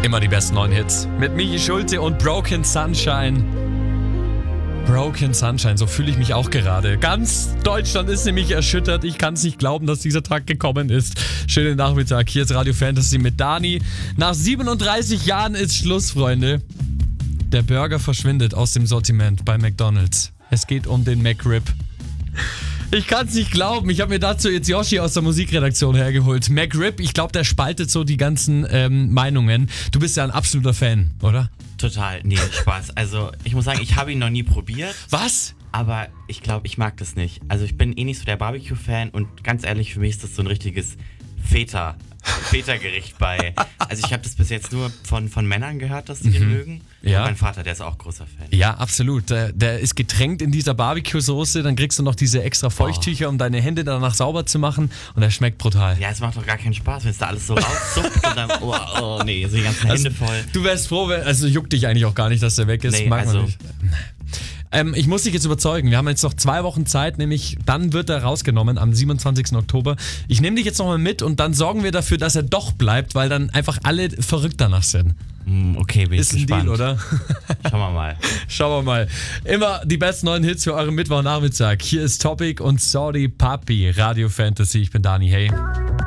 Immer die besten neuen Hits. Mit Michi Schulte und Broken Sunshine. Broken Sunshine, so fühle ich mich auch gerade. Ganz Deutschland ist nämlich erschüttert. Ich kann es nicht glauben, dass dieser Tag gekommen ist. Schönen Nachmittag. Hier ist Radio Fantasy mit Dani. Nach 37 Jahren ist Schluss, Freunde. Der Burger verschwindet aus dem Sortiment bei McDonald's. Es geht um den McRib. Ich kann es nicht glauben. Ich habe mir dazu jetzt Yoshi aus der Musikredaktion hergeholt. McRib, ich glaube, der spaltet so die ganzen Meinungen. Du bist ja ein absoluter Fan, oder? Total, nee, Spaß. Also ich muss sagen, ich habe ihn noch nie probiert. Was? Aber ich glaube, ich mag das nicht. Also ich bin eh nicht so der Barbecue-Fan und ganz ehrlich, für mich ist das so ein richtiges Feta-Gericht bei. Also ich habe das bis jetzt nur von Männern gehört, dass die den mögen. Ja. Und mein Vater, der ist auch großer Fan. Ja, absolut. Der ist getränkt in dieser Barbecue-Soße, dann kriegst du noch diese extra Feuchttücher, um deine Hände danach sauber zu machen und der schmeckt brutal. Ja, es macht doch gar keinen Spaß, wenn es da alles so raussuppt und dann, oh nee, so die ganzen Hände voll. Du wärst froh, also juckt dich eigentlich auch gar nicht, dass der weg ist. Nee, Mag man also nicht. Ich muss dich jetzt überzeugen, wir haben jetzt noch 2 Wochen Zeit, nämlich dann wird er rausgenommen am 27. Oktober. Ich nehme dich jetzt nochmal mit und dann sorgen wir dafür, dass er doch bleibt, weil dann einfach alle verrückt danach sind. Okay, bin ich Ist ein gespannt. Deal, oder? Schauen wir mal. Schauen wir mal. Immer die besten neuen Hits für euren Mittwochnachmittag. Hier ist Topic und Sorry Papi, Radio Fantasy. Ich bin Dani, hey.